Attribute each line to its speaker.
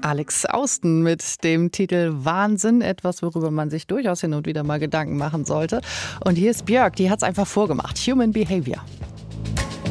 Speaker 1: Alex Austen mit dem Titel Wahnsinn, etwas, worüber man sich durchaus hin und wieder mal Gedanken machen sollte. Und hier ist Björk, die hat es einfach vorgemacht. Human Behavior.